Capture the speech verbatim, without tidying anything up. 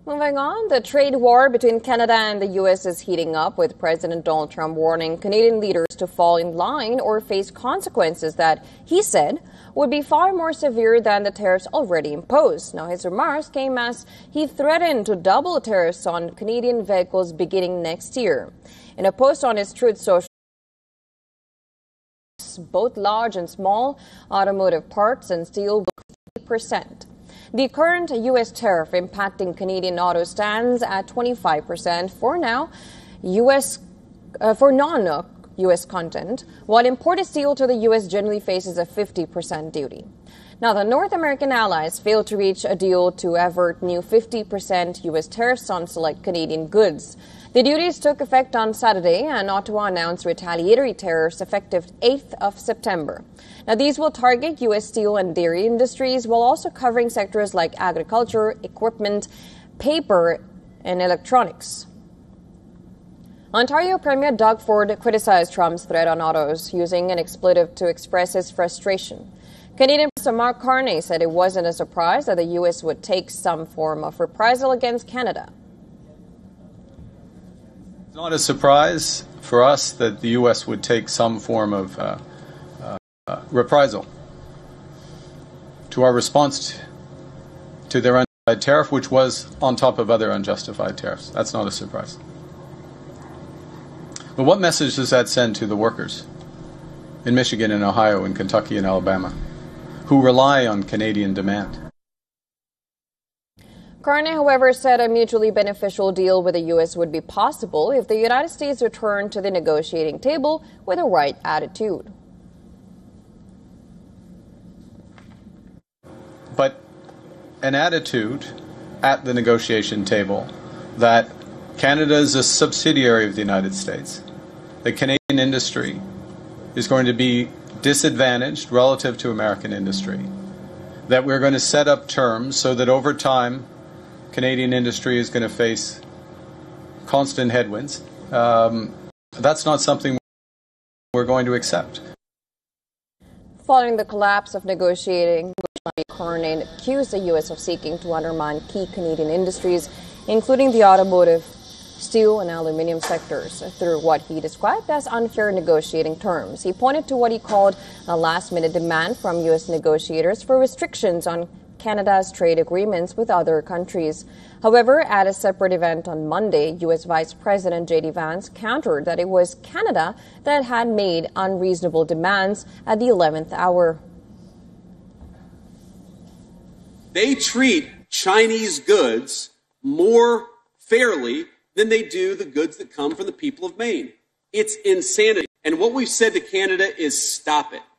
Moving on, the trade war between Canada and the U S is heating up, with President Donald Trump warning Canadian leaders to fall in line or face consequences that, he said, would be far more severe than the tariffs already imposed. Now, his remarks came as he threatened to double tariffs on Canadian vehicles beginning next year. In a post on his Truth Social, both large and small automotive parts and steel will fifty percent. The current U S tariff impacting Canadian auto stands at twenty-five percent for now, U S uh, for non-U S content, while imported steel to the U S generally faces a fifty percent duty. Now, the North American allies failed to reach a deal to avert new fifty percent U S tariffs on select Canadian goods. The duties took effect on Saturday, and Ottawa announced retaliatory tariffs effective eighth of September. Now, these will target U S steel and dairy industries, while also covering sectors like agriculture, equipment, paper, and electronics. Ontario Premier Doug Ford criticized Trump's threat on autos, using an expletive to express his frustration. Canadian President Mark Carney said it wasn't a surprise that the U S would take some form of reprisal against Canada. It's not a surprise for us that the U S would take some form of uh, uh, uh, reprisal to our response to their unjustified tariff, which was on top of other unjustified tariffs. That's not a surprise. But what message does that send to the workers in Michigan and Ohio and Kentucky and Alabama who rely on Canadian demand? Carney, however, said a mutually beneficial deal with the U S would be possible if the United States returned to the negotiating table with the right attitude. But an attitude at the negotiation table that Canada is a subsidiary of the United States, the Canadian industry is going to be disadvantaged relative to American industry, that we're going to set up terms so that over time Canadian industry is going to face constant headwinds. Um, that's not something we're going to accept. Following the collapse of negotiating, Carney accused the U S of seeking to undermine key Canadian industries, including the automotive, steel, and aluminum sectors, through what he described as unfair negotiating terms. He pointed to what he called a last-minute demand from U S negotiators for restrictions on Canada's trade agreements with other countries. However, at a separate event on Monday, U S Vice President J D Vance countered that it was Canada that had made unreasonable demands at the eleventh hour. They treat Chinese goods more fairly than they do the goods that come from the people of Maine. It's insanity. And what we've said to Canada is stop it.